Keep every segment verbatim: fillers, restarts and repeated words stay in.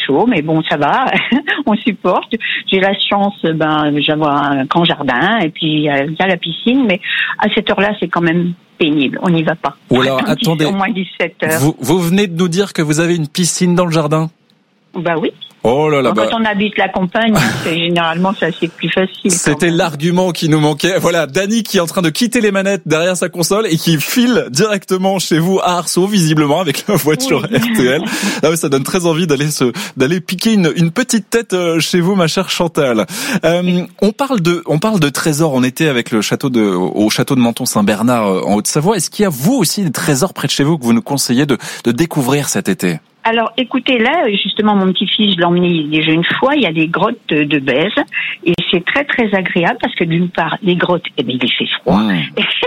chaud, mais bon, ça va, on supporte. J'ai la chance, ben, d'avoir un grand jardin, et puis il y a la piscine, mais à cette heure-là, c'est quand même pénible, on n'y va pas. Ou alors, attendez, au moins dix-sept heures. Vous, vous venez de nous dire que vous avez une piscine dans le jardin ? Bah oui. Oh là là, Quand bah... on habite la campagne, c'est, généralement, ça c'est plus facile. C'était l'argument qui nous manquait. Voilà, Dany qui est en train de quitter les manettes derrière sa console et qui file directement chez vous à Arceau, visiblement, avec la voiture oui. R T L. Ah oui, ça donne très envie d'aller se, d'aller piquer une, une petite tête chez vous, ma chère Chantal. Euh, on parle de, on parle de trésors. On était avec le château de, au château de Menton-Saint-Bernard en Haute-Savoie. Est-ce qu'il y a vous aussi des trésors près de chez vous que vous nous conseillez de, de découvrir cet été? Alors, écoutez, là, justement, mon petit-fils, je l'ai emmené déjà une fois, il y a des grottes de, de Bèze, et c'est très, très agréable, parce que d'une part, les grottes, eh bien, il fait froid. Mmh.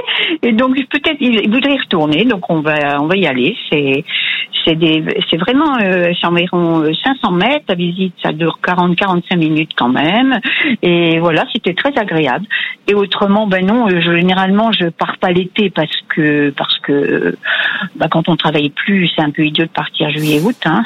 Et donc, peut-être, il voudrait y retourner, donc on va, on va y aller. C'est, c'est des, c'est vraiment, euh, c'est environ cinq cents mètres, la visite, ça dure quarante à quarante-cinq minutes quand même. Et voilà, c'était très agréable. Et autrement, ben non, je, généralement, je pars pas l'été parce que, parce que, bah, quand on travaille plus, c'est un peu idiot de partir juillet août, hein.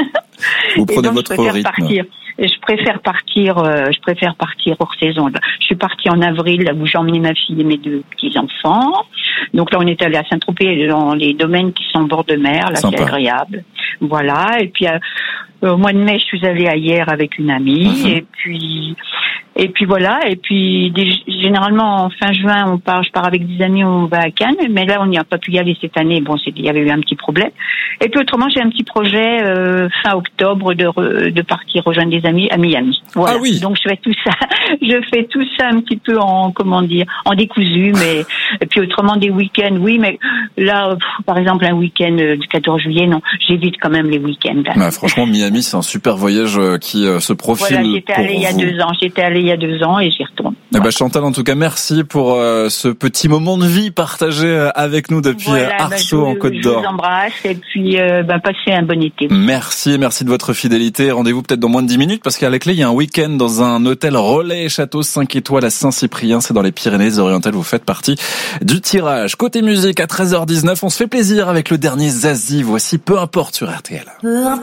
Vous prenez donc, votre rythme. Partir. Je préfère partir, euh, je préfère partir hors saison. Je suis partie en avril, là où j'ai emmené ma fille et mes deux petits-enfants. Donc là, on est allé à Saint-Tropez, dans les domaines qui sont au bord de mer. Là, Sympa. C'est agréable. Voilà. Et puis, euh, au mois de mai, je suis allée à Hyères avec une amie. Mm-hmm. Et puis, et puis voilà. Et puis, des, généralement, en fin juin, on part, je pars avec des amis, on va à Cannes. Mais là, on n'y a pas pu y aller cette année. Bon, c'est, il y avait eu un petit problème. Et puis, autrement, j'ai un petit projet, euh, fin octobre, de, re, de partir rejoindre des amis à Miami. Voilà. Ah oui. Donc, je fais tout ça. Je fais tout ça un petit peu en, comment dire, en décousu, mais, et puis autrement, des week-ends, oui, mais là, pff, par exemple, un week-end du quatorze juillet, non, j'évite quand même les week-ends. Bah, franchement, Miami, c'est un super voyage qui euh, se profile. Voilà, j'étais allée il y a deux ans, j'étais allée il y a deux ans et j'y retourne. Voilà. Bah, Chantal, en tout cas, merci pour euh, ce petit moment de vie partagé avec nous depuis voilà, Arceau, bah, en Côte d'Or. Je vous embrasse et puis, euh, bah, passez un bon été. Merci, merci de votre fidélité. Rendez-vous peut-être dans moins de dix minutes parce qu'à la clé, il y a un week-end dans un hôtel Relais Château cinq étoiles à Saint-Cyprien. C'est dans les Pyrénées-Orientales. Vous faites partie du tirage. Côté musique, à treize heures dix-neuf, on se fait plaisir avec le dernier Zazie. Voici Peu importe sur R T L.